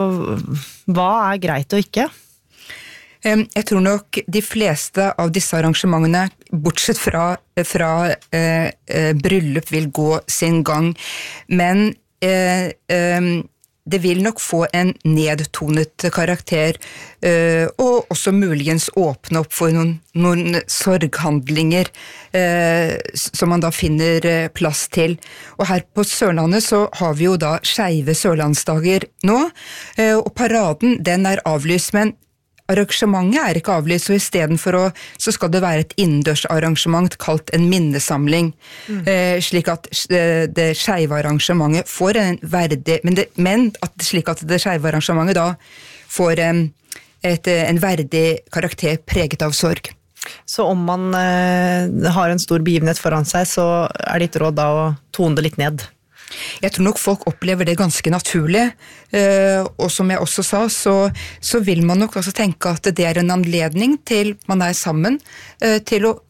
Hva greit og ikke? Jeg tror nok de fleste av disse arrangementene, bortsett fra bryllup, vil gå sin gang, men det vil nok få en nedtonet karakter, og også muligens åpne opp for noen sorghandlinger som man da finner plass til. Og her på Sørlandet så har vi jo da skeive Sørlandsdager nå, og paraden den avlyst, men arrangementet ikke avlyst, så i stedet for så skal det være et innendørsarrangement kalt en minnesamling, slik at det skeive arrangementet får en verdig, slik at det skeive arrangementet da får en verdig karakter preget av sorg. Så om man har en stor begivenhet foran seg, så ditt råd da å tone det litt ned? Jeg tror nok folk opplever det ganske naturlig, og som jeg også sa, så vil man nok også tenke at det en anledning til man sammen, til å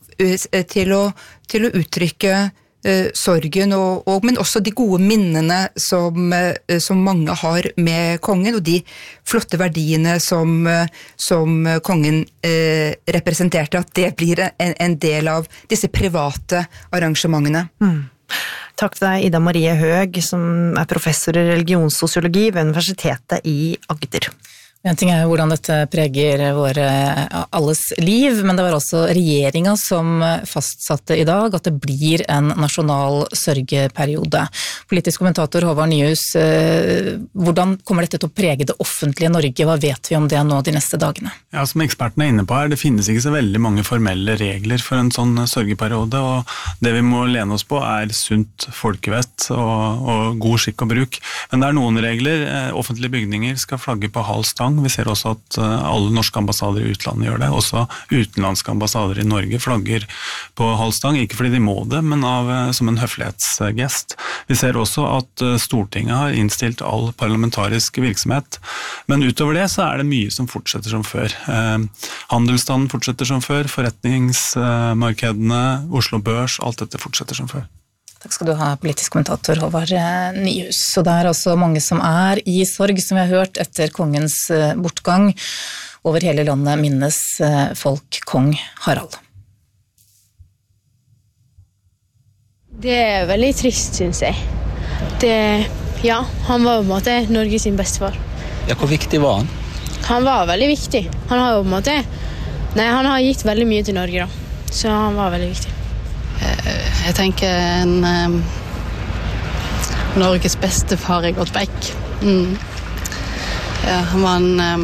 uttrykke sorgen, men også de gode minnene som mange har med kongen, og de flotte verdiene som kongen representerte, at det blir en del av disse private arrangementene. Takk til deg, Ida Marie Høeg, som professor i religionssosiologi ved Universitetet i Agder. En ting jo hvordan dette preger våre alles liv, men det var også regjeringen som fastsatte i dag at det blir en nasjonal sørgeperiode. Politisk kommentator Håvard Nyhus, hvordan kommer dette til å prege det offentlige Norge? Hva vet vi om det nå de neste dagene? Ja, som ekspertene inne på her, det finnes ikke så veldig mange formelle regler for en sånn sørgeperiode, og det vi må lene oss på sunt folkevett og god skikk og bruk. Men det noen regler. Offentlige bygninger skal flagge på halv stang. Vi ser også at alle norske ambassader i utlandet gjør det. Også utenlandske ambassader i Norge flagger på halv stang, ikke fordi de må det, men som en høflighetsgest. Vi ser også at Stortinget har innstilt all parlamentarisk virksomhet, men utover det så det mye som fortsetter som før. Handelsstanden fortsetter som før, forretningsmarkedene, Oslo Børs, alt dette fortsetter som før. Takk skal du ha, politisk kommentator Håvard Nyhus. Og det også mange som i sorg, som vi har hørt etter kongens bortgang. Over hele landet minnes folk kong Harald. Det veldig trist, synes jeg. Han var på en måte Norges bestefar. Ja, hvor viktig var han? Han var veldig viktig. Han har jo på en måte... han har gitt veldig mye til Norge da. Så han var veldig viktig. Jeg tenker Norges beste far gått vekk. Han var en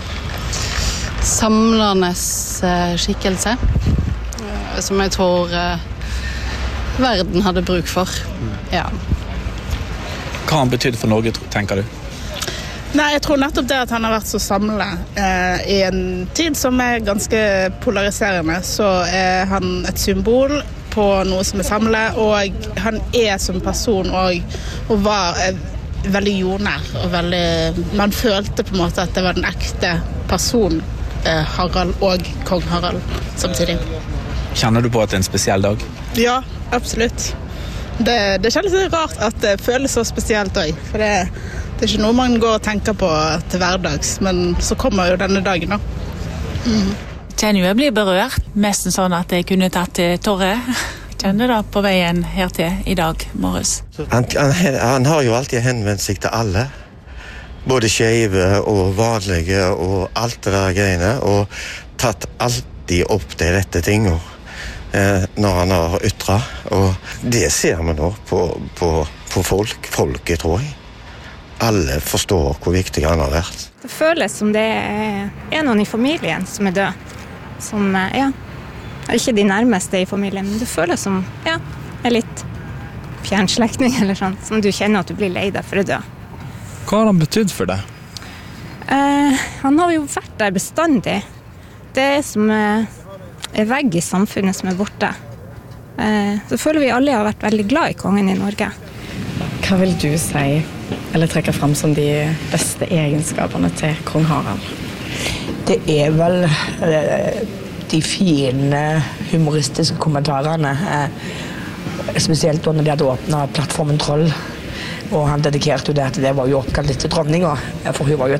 samlende skikkelse som jeg tror verden hadde bruk for. Ja. Hva har han betydd for Norge, tenker du? Nei, jeg tror nettopp det at han har vært så samlet i en tid som ganske polariserende, så han et symbol på noe som samlet, og han som person og var veldig jordnær, og man følte på en måte at det var den ekte person Harald og kong Harald samtidig. Kjenner du på at det en spesiell dag? Ja, absolutt. Det kjennes litt rart at det føles så spesielt også, for det ikke noe man går og tenker på til hverdags, men så kommer jo denne dagen da. Kjenner jeg blir berørt, mest sånn at jeg kunne tatt til tårer. Kjenner da på veien her til i dag morges. Han har jo alltid henvendt seg til alle, både skeive og vanlige og alt det der greiene, og tatt alltid opp de rette tingene når han har ytret, og det ser vi nå på folket, tror jeg. Alle forstår hvor viktig han har vært. Det føles som det noen i familien som død. Som, ikke de nærmeste i familien, men det føles som, litt fjernslekting eller sånn, som du kjenner at du blir lei deg for å dø. Hva har han betydd for deg? Han har jo vært der bestandig. Det som vegg i samfunnet som borte. Så føler vi alle har vært veldig glad i kongen i Norge. Hva vil du si, eller trekke frem som de beste egenskapene til kong Harald? Det vel de fine humoristiske kommentarene, spesielt når de hadde åpnet plattformen Troll, og han dedikerte jo det at det var jo oppkalt litt til dronninga, for hun var jo